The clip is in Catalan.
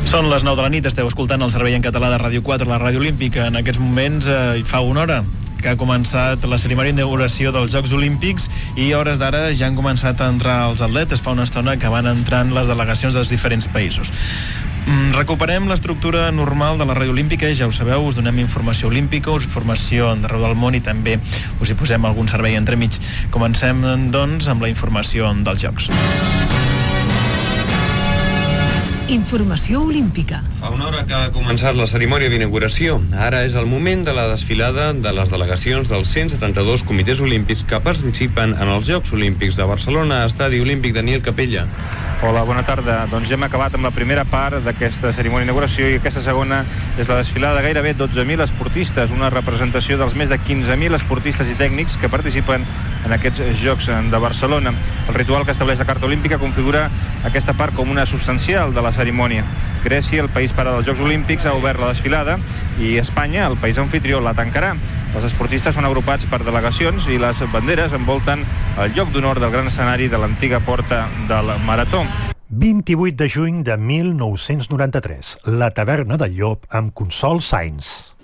Són les 9 de la nit, esteu escoltant el servei en català de Ràdio 4, la Ràdio Olímpica. En aquests moments, fa una hora que ha començat la cerimònia d'inauguració dels Jocs Olímpics i a hores d'ara ja han començat a entrar els atletes. Fa una estona que van entrant les delegacions dels diferents països. Recuperem l'estructura normal de la Ràdio Olímpica, ja ho sabeu, us donem informació olímpica, informació d'arreu del món i també us hi posem algun servei entremig. Comencem, doncs, amb la informació dels Jocs. Informació olímpica. Fa una hora que ha començat la cerimònia d'inauguració. Ara és el moment de la desfilada de les delegacions dels 172 comitès olímpics que participen en els Jocs Olímpics de Barcelona, Estadi Olímpic Daniel Capella. Hola, bona tarda. Doncs ja hem acabat amb la primera part d'aquesta cerimònia d'inauguració i aquesta segona és la desfilada de gairebé 12.000 esportistes, una representació dels més de 15.000 esportistes i tècnics que participen en aquests Jocs de Barcelona. El ritual que estableix la Carta Olímpica configura aquesta part com una substancial de la cerimònia. Grècia, el país pare dels Jocs Olímpics, ha obert la desfilada i Espanya, el país anfitrió, la tancarà. Els esportistes són agrupats per delegacions i les banderes envolten el lloc d'honor del gran escenari de l'antiga porta del Marató. 28 de juny de 1993, la taverna del Llop amb Consol Sainz.